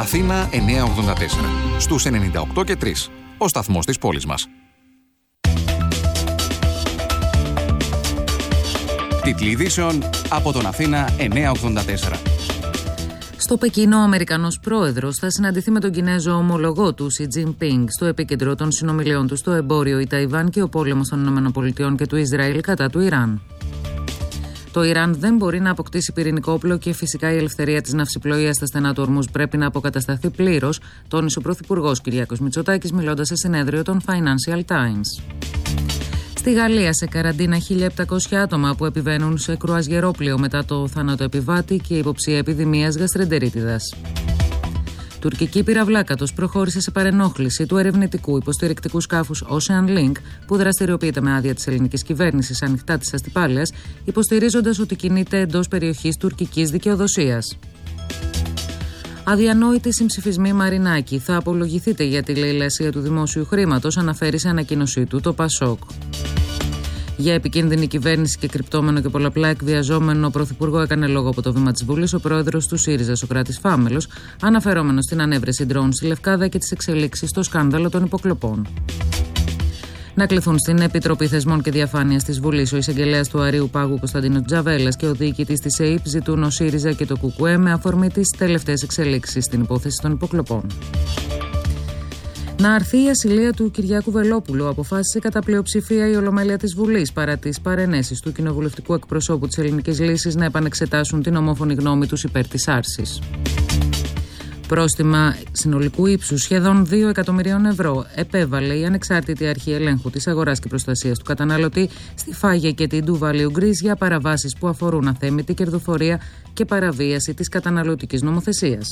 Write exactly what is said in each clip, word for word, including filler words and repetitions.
Αθήνα εννιακόσια ογδόντα τέσσερα. Στους ενενήντα οκτώ και τρία. Ο σταθμός της πόλης μας. Τίτλοι ειδήσεων από τον Αθήνα εννιακόσια ογδόντα τέσσερα. Στο Πεκίνο, ο Αμερικανός πρόεδρος θα συναντηθεί με τον Κινέζο ομολογό του, Σι Τζινπίνγκ, στο επίκεντρο των συνομιλιών του στο εμπόριο, η Ταϊβάν και ο πόλεμος των ΗΠΑ και του Ισραήλ κατά του Ιράν. Το Ιράν δεν μπορεί να αποκτήσει πυρηνικό όπλο και φυσικά η ελευθερία της ναυσιπλοείας στα στενά του Ορμούζ πρέπει να αποκατασταθεί πλήρως, τόνισε ο Πρωθυπουργός Κυριάκος Μητσοτάκης μιλώντας σε συνέδριο των Financial Times. Στη Γαλλία, σε καραντίνα χίλια επτακόσια άτομα που επιβαίνουν σε κρουαζιερόπλοιο μετά το θάνατο επιβάτη και υποψία επιδημίας γαστρεντερίτιδας. Τουρκική πυραυλάκατος προχώρησε σε παρενόχληση του ερευνητικού υποστηρικτικού σκάφους Ocean Link, που δραστηριοποιείται με άδεια της ελληνικής κυβέρνησης ανοιχτά της Αστυπάλαιας, υποστηρίζοντας ότι κινείται εντός περιοχής τουρκικής δικαιοδοσίας. Αδιανόητη συμψηφισμή Μαρινάκη. Θα απολογηθείτε για τη λαιλασία του δημόσιου χρήματος, αναφέρει σε ανακοίνωσή του το Πασόκ. Για επικίνδυνη κυβέρνηση και κρυπτόμενο και πολλαπλά εκβιαζόμενο πρωθυπουργό έκανε λόγο από το βήμα της Βουλής ο πρόεδρος του ΣΥΡΙΖΑ, Σωκράτης Φάμελος, αναφερόμενος στην ανέβρεση ντρόουν στη Λευκάδα και τις εξελίξεις στο σκάνδαλο των υποκλοπών. Να κληθούν στην Επιτροπή Θεσμών και Διαφάνειας της Βουλής ο εισαγγελέας του Αρείου Πάγου Κωνσταντίνος Τζαβέλας και ο διοικητής της ΕΥΠ ζητούν ο ΣΥΡΙΖΑ και το ΚΚΕ με αφορμή τις τελευταίες εξελίξεις στην υπόθεση των υποκλοπών. Να αρθεί η ασυλία του Κυριάκου Βελόπουλου, αποφάσισε κατά πλειοψηφία η Ολομέλεια της Βουλής παρά τις παρενέσεις του κοινοβουλευτικού εκπροσώπου της Ελληνικής Λύσης να επανεξετάσουν την ομόφωνη γνώμη τους υπέρ της άρσης. Πρόστιμα συνολικού ύψους σχεδόν δύο εκατομμυρίων ευρώ επέβαλε η ανεξάρτητη αρχή ελέγχου της αγοράς και προστασίας του καταναλωτή στη Φάγε και την Του Value Greece για παραβάσεις που αφορούν αθέμητη κερδοφορία και παραβίαση της καταναλωτικής νομοθεσίας.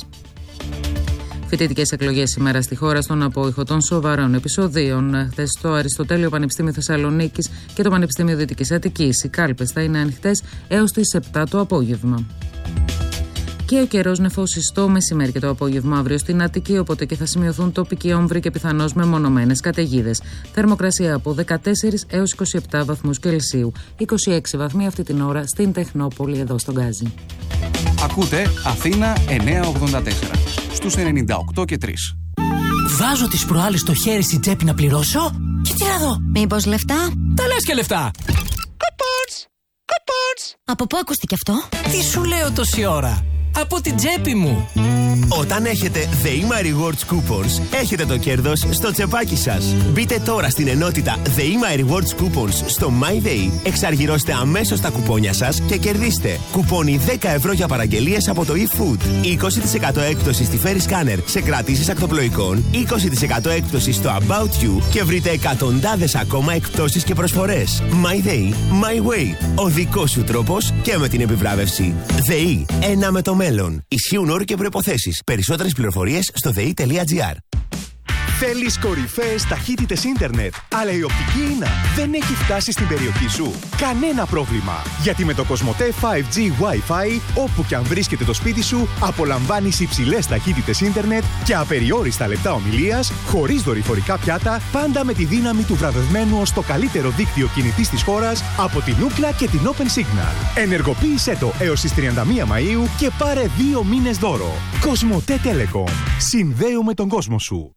Φοιτητικές εκλογές σήμερα στη χώρα στον απόϊχο των σοβαρών επεισοδίων. Χθες στο Αριστοτέλειο Πανεπιστήμιο Θεσσαλονίκης και το Πανεπιστήμιο Δυτικής Αττικής. Οι κάλπες θα είναι ανοιχτές έως τις επτά το απόγευμα. Και ο καιρός νεφώσει το μεσημέρι και το απόγευμα αύριο στην Αττική, οπότε και θα σημειωθούν τοπικοί όμβροι και πιθανώς μεμονωμένες καταιγίδες. Θερμοκρασία από δεκατέσσερα έως είκοσι επτά βαθμούς Κελσίου. είκοσι έξι βαθμοί αυτή την ώρα στην Τεχνόπολη, εδώ στον Γκάζι. Ακούτε Αθήνα εννιακόσια ογδόντα τέσσερα στους ενενήντα οκτώ και τρία. Βάζω τις προάλλες στο χέρι στην τσέπη να πληρώσω και τι να δω. Μήπως λεφτά? Τα λες και λεφτά. Coupons! Coupons! Από πού ακούστηκε αυτό? Τι σου λέω τόση ώρα? Από την τσέπη μου. Όταν έχετε The My Rewards Coupons, έχετε το κέρδος στο τσεπάκι σας. Μπείτε τώρα στην ενότητα The My Rewards Coupons στο MyDay, εξαργυρώστε αμέσως τα κουπόνια σας και κερδίστε κουπόνι δέκα ευρώ για παραγγελίες από το eFood, είκοσι τοις εκατό έκπτωση στη Ferry Scanner σε κρατήσεις ακτοπλοϊκών, είκοσι τοις εκατό έκπτωση στο About You και βρείτε εκατοντάδες ακόμα εκπτώσεις και προσφορές. MyDay, My Way, ο δικός σου τρόπος και με την επιβράβευση. ΔΕΗ, ένα με το μέλλον. Ισχύουν όροι και προϋποθέσεις. Περισσότερες πληροφορίες στο δε ι τελεία τζι άρ. Θέλεις κορυφαίες ταχύτητες ίντερνετ, αλλά η οπτική ίνα δεν έχει φτάσει στην περιοχή σου? Κανένα πρόβλημα, γιατί με το Κοσμοτέ φάιβ τζι Wi-Fi, όπου και αν βρίσκεται το σπίτι σου, απολαμβάνεις υψηλές ταχύτητες ίντερνετ και απεριόριστα λεπτά ομιλίας, χωρίς δορυφορικά πιάτα, πάντα με τη δύναμη του βραβευμένου ως το καλύτερο δίκτυο κινητής της χώρας από την Ookla και την Open Signal. Ενεργοποίησέ το έως τις τριάντα μία Μαΐου και πάρε δύο μήνες δώρο. Κοσμοτέ Telecom. Συνδέουμε τον κόσμο σου.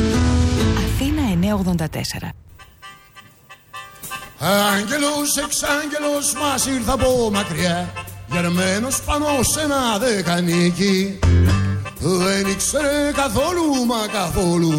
Αθήνα εννιακόσια ογδόντα τέσσερα. Άγγελος, εξάγγελος μας ήρθα από μακριά, γερμένος πάνω σε ένα δεκανίκι. Δεν ήξερε καθόλου μα καθόλου